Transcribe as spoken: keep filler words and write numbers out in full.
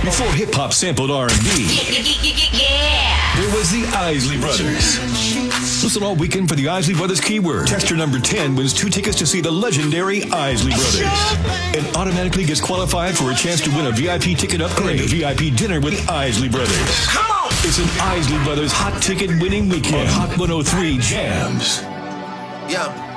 Before hip-hop sampled R and B, there was the Isley Brothers. Listen all weekend for the Isley Brothers keyword. Tester number ten wins two tickets to see the legendary Isley Brothers and automatically gets qualified for a chance to win a V I P ticket upgrade and a V I P dinner with the Isley Brothers. Come on! It's an Isley Brothers hot ticket winning weekend. On Hot one oh three Jams. Yeah.